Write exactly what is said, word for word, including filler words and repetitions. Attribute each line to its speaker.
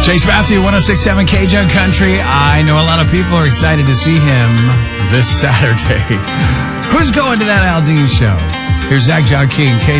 Speaker 1: Chase Matthew, one oh six point seven K-Jug Country. I know a lot of people are excited to see him this Saturday. Who's going to that Aldine show? Here's Zach John King, K